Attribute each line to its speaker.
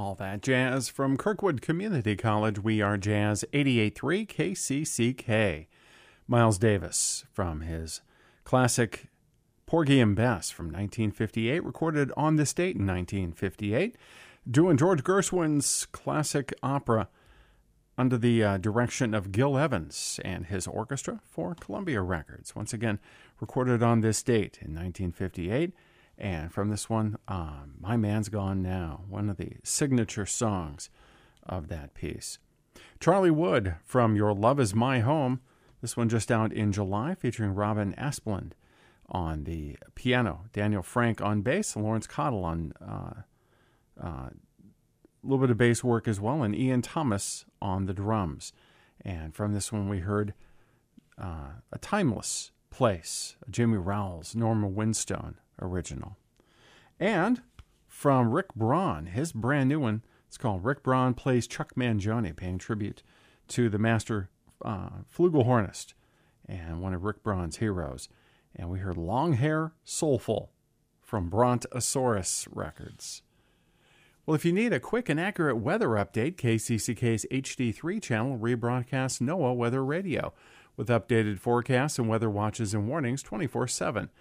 Speaker 1: All that jazz from Kirkwood Community College. We are Jazz 88.3 KCCK. Miles Davis from his classic Porgy and Bess from 1958, recorded on this date in 1958, doing George Gershwin's classic opera under the direction of Gil Evans and his orchestra for Columbia Records. Once again, recorded on this date in 1958. And from this one, My Man's Gone Now, one of the signature songs of that piece. Charlie Wood from Your Love Is My Home. This one just out in July, featuring Robin Asplund on the piano, Daniel Frank on bass, and Lawrence Cottle on a little bit of bass work as well, and Ian Thomas on the drums. And from this one, we heard A Timeless Place, a Jimmy Rowles, Norma Winstone original. And from Rick Braun, his brand new one, it's called Rick Braun Plays Chuck Mangione, paying tribute to the master flugelhornist and one of Rick Braun's heroes. And we heard Long Hair Soulful from Brontosaurus Records. Well, if you need a quick and accurate weather update, KCCK's HD3 channel rebroadcasts NOAA Weather Radio with updated forecasts and weather watches and warnings 24/7.